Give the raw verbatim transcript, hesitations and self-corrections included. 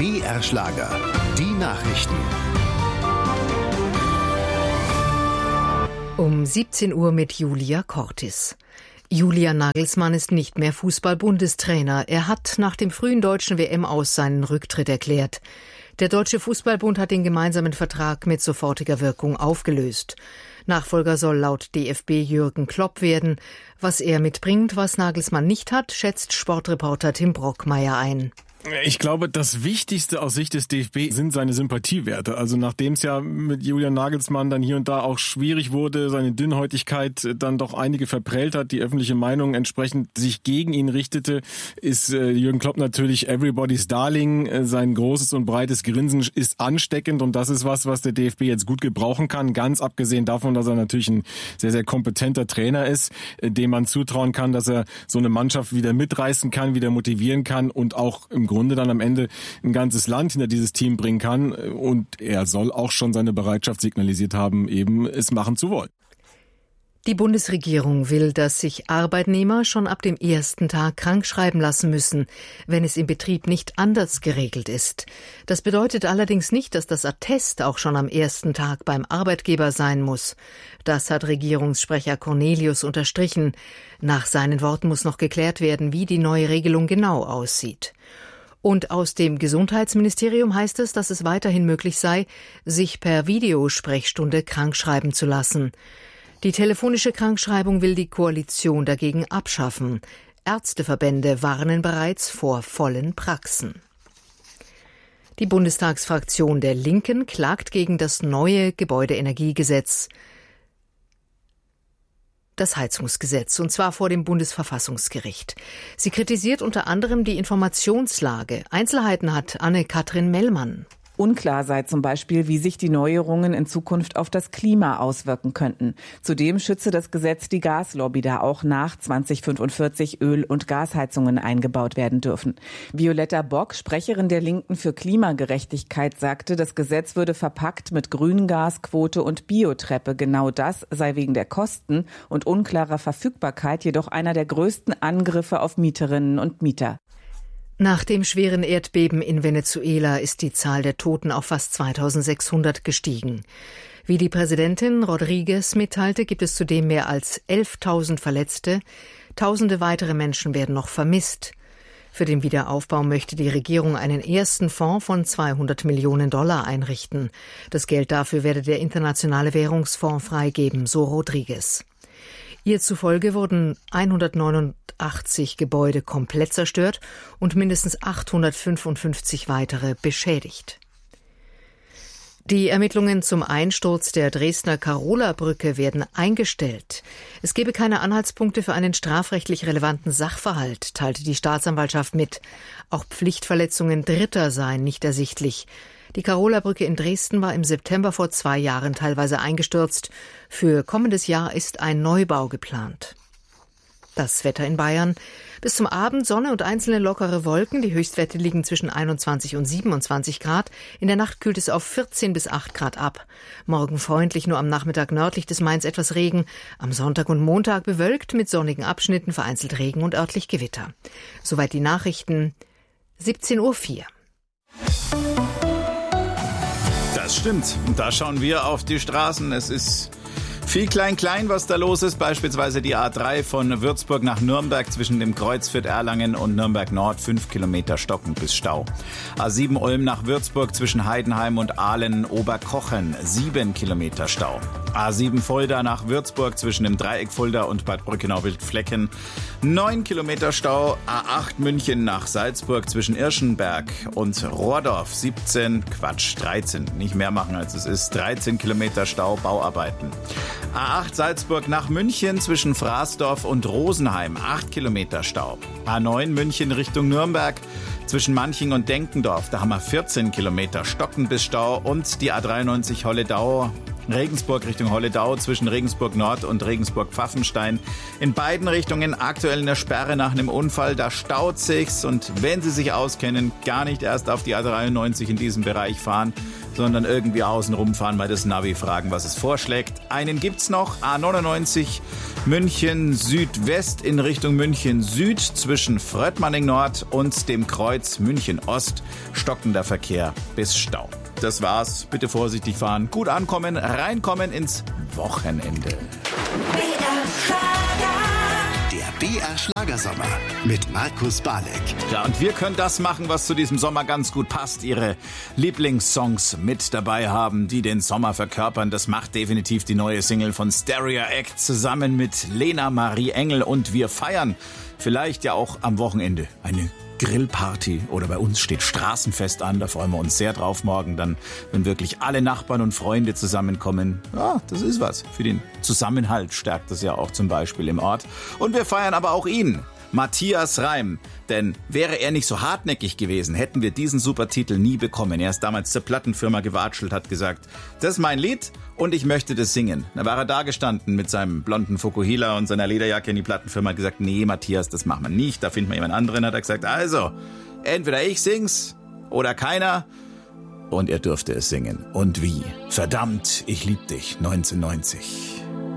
B R-Schlager. Die Nachrichten. Um siebzehn Uhr mit Julia Cortis. Julian Nagelsmann ist nicht mehr Fußball-Bundestrainer. Er hat nach dem frühen deutschen W M-Aus seinen Rücktritt erklärt. Der Deutsche Fußballbund hat den gemeinsamen Vertrag mit sofortiger Wirkung aufgelöst. Nachfolger soll laut D F B Jürgen Klopp werden. Was er mitbringt, was Nagelsmann nicht hat, schätzt Sportreporter Tim Brockmeier ein. Ich glaube, das Wichtigste aus Sicht des D F B sind seine Sympathiewerte. Also nachdem es ja mit Julian Nagelsmann dann hier und da auch schwierig wurde, seine Dünnhäutigkeit dann doch einige verprellt hat, die öffentliche Meinung entsprechend sich gegen ihn richtete, ist äh, Jürgen Klopp natürlich everybody's darling. Äh, sein großes und breites Grinsen ist ansteckend und das ist was, was der D F B jetzt gut gebrauchen kann. Ganz abgesehen davon, dass er natürlich ein sehr, sehr kompetenter Trainer ist, äh, dem man zutrauen kann, dass er so eine Mannschaft wieder mitreißen kann, wieder motivieren kann und auch im Grunde dann am Ende ein ganzes Land hinter dieses Team bringen kann. Und er soll auch schon seine Bereitschaft signalisiert haben, eben es machen zu wollen. Die Bundesregierung will, dass sich Arbeitnehmer schon ab dem ersten Tag krankschreiben lassen müssen, wenn es im Betrieb nicht anders geregelt ist. Das bedeutet allerdings nicht, dass das Attest auch schon am ersten Tag beim Arbeitgeber sein muss. Das hat Regierungssprecher Cornelius unterstrichen. Nach seinen Worten muss noch geklärt werden, wie die neue Regelung genau aussieht. Und aus dem Gesundheitsministerium heißt es, dass es weiterhin möglich sei, sich per Videosprechstunde krankschreiben zu lassen. Die telefonische Krankschreibung will die Koalition dagegen abschaffen. Ärzteverbände warnen bereits vor vollen Praxen. Die Bundestagsfraktion der Linken klagt gegen das neue Gebäudeenergiegesetz, das Heizungsgesetz, und zwar vor dem Bundesverfassungsgericht. Sie kritisiert unter anderem die Informationslage. Einzelheiten hat Anne-Kathrin Mellmann. Unklar sei zum Beispiel, wie sich die Neuerungen in Zukunft auf das Klima auswirken könnten. Zudem schütze das Gesetz die Gaslobby, da auch nach zweitausendfünfundvierzig Öl- und Gasheizungen eingebaut werden dürfen. Violetta Bock, Sprecherin der Linken für Klimagerechtigkeit, sagte, das Gesetz würde verpackt mit Grüngasquote und Biotreppe. Genau das sei wegen der Kosten und unklarer Verfügbarkeit jedoch einer der größten Angriffe auf Mieterinnen und Mieter. Nach dem schweren Erdbeben in Venezuela ist die Zahl der Toten auf fast zweitausendsechshundert gestiegen. Wie die Präsidentin Rodriguez mitteilte, gibt es zudem mehr als elftausend Verletzte. Tausende weitere Menschen werden noch vermisst. Für den Wiederaufbau möchte die Regierung einen ersten Fonds von zweihundert Millionen Dollar einrichten. Das Geld dafür werde der Internationale Währungsfonds freigeben, so Rodriguez. Ihr zufolge wurden hundertneunundachtzig Gebäude komplett zerstört und mindestens achthundertfünfundfünfzig weitere beschädigt. Die Ermittlungen zum Einsturz der Dresdner Karola-Brücke werden eingestellt. Es gebe keine Anhaltspunkte für einen strafrechtlich relevanten Sachverhalt, teilte die Staatsanwaltschaft mit. Auch Pflichtverletzungen Dritter seien nicht ersichtlich. Die Karola-Brücke in Dresden war im September vor zwei Jahren teilweise eingestürzt. Für kommendes Jahr ist ein Neubau geplant. Das Wetter in Bayern. Bis zum Abend Sonne und einzelne lockere Wolken. Die Höchstwerte liegen zwischen einundzwanzig und siebenundzwanzig Grad. In der Nacht kühlt es auf vierzehn bis acht Grad ab. Morgen freundlich, nur am Nachmittag nördlich des Mains etwas Regen. Am Sonntag und Montag bewölkt mit sonnigen Abschnitten, vereinzelt Regen und örtlich Gewitter. Soweit die Nachrichten. siebzehn Uhr vier. Das stimmt. Und da schauen wir auf die Straßen. Es ist viel klein-klein, was da los ist. Beispielsweise die A drei von Würzburg nach Nürnberg zwischen dem Kreuz Fürth-Erlangen und Nürnberg Nord. Fünf Kilometer stockend bis Stau. A sieben Ulm nach Würzburg zwischen Heidenheim und Ahlen-Oberkochen. Sieben Kilometer Stau. A sieben Fulda nach Würzburg zwischen dem Dreieck Fulda und Bad Brückenau-Wildflecken. Neun Kilometer Stau. A acht München nach Salzburg zwischen Irschenberg und Rohrdorf. siebzehn, Quatsch, dreizehn. Nicht mehr machen als es ist. dreizehn Kilometer Stau, Bauarbeiten. A acht Salzburg nach München zwischen Fraßdorf und Rosenheim. acht Kilometer Stau. A neun München Richtung Nürnberg zwischen Manching und Denkendorf. Da haben wir vierzehn Kilometer stockend bis Stau. Und die A dreiundneunzig Holledau Regensburg Richtung Holledau, zwischen Regensburg Nord und Regensburg Pfaffenstein. In beiden Richtungen aktuell eine Sperre nach einem Unfall, da staut sich's. Und wenn Sie sich auskennen, gar nicht erst auf die A dreiundneunzig in diesem Bereich fahren, sondern irgendwie außen rumfahren, mal das Navi fragen, was es vorschlägt. Einen gibt's noch, A neunundneunzig München Südwest in Richtung München Süd, zwischen Fröttmanning Nord und dem Kreuz München Ost, stockender Verkehr bis Stau. Das war's. Bitte vorsichtig fahren, gut ankommen, reinkommen ins Wochenende. Der B R Schlagersommer mit Markus Balek. Ja, und wir können das machen, was zu diesem Sommer ganz gut passt. Ihre Lieblingssongs mit dabei haben, die den Sommer verkörpern. Das macht definitiv die neue Single von Stereo Act zusammen mit Lena Marie Engel. Und wir feiern vielleicht ja auch am Wochenende eine Grillparty, oder bei uns steht Straßenfest an, da freuen wir uns sehr drauf morgen, dann, wenn wirklich alle Nachbarn und Freunde zusammenkommen. Ja, das ist was. Für den Zusammenhalt stärkt das ja auch zum Beispiel im Ort. Und wir feiern aber auch ihn, Matthias Reim. Denn wäre er nicht so hartnäckig gewesen, hätten wir diesen super Titel nie bekommen. Er ist damals zur Plattenfirma gewatschelt, hat gesagt, das ist mein Lied und ich möchte das singen. Da war er da gestanden mit seinem blonden Fukuhila und seiner Lederjacke in die Plattenfirma, hat gesagt, nee Matthias, das machen wir nicht, da finden wir jemand anderen. Hat er gesagt, also, entweder ich sing's oder keiner. Und er durfte es singen. Und wie? Verdammt, ich lieb dich, neunzehnhundertneunzig.